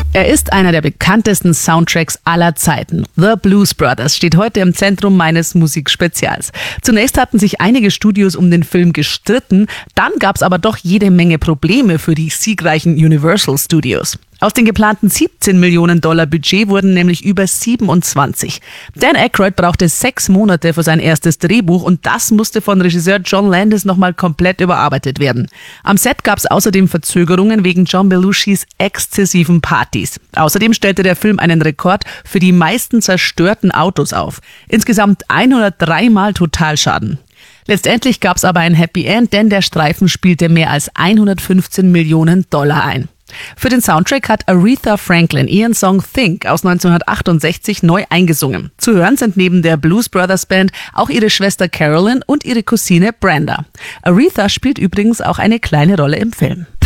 Er ist einer der bekanntesten Soundtracks aller Zeiten. The Blues Brothers steht heute im Zentrum meines Musikspezials. Zunächst hatten sich einige Studios um den Film gestritten, dann gab es aber doch jede Menge Probleme für die siegreichen Universal Studios. Aus den geplanten 17 Millionen Dollar Budget wurden nämlich über 27. Dan Aykroyd brauchte 6 Monate für sein erstes Drehbuch und das musste von Regisseur John Landis nochmal komplett überarbeitet werden. Am Set gab es außerdem Verzögerungen wegen John Belushis exzessiven Partys. Außerdem stellte der Film einen Rekord für die meisten zerstörten Autos auf. Insgesamt 103 Mal Totalschaden. Letztendlich gab es aber ein Happy End, denn der Streifen spielte mehr als 115 Millionen Dollar ein. Für den Soundtrack hat Aretha Franklin ihren Song Think aus 1968 neu eingesungen. Zu hören sind neben der Blues Brothers Band auch ihre Schwester Carolyn und ihre Cousine Brenda. Aretha spielt übrigens auch eine kleine Rolle im Film.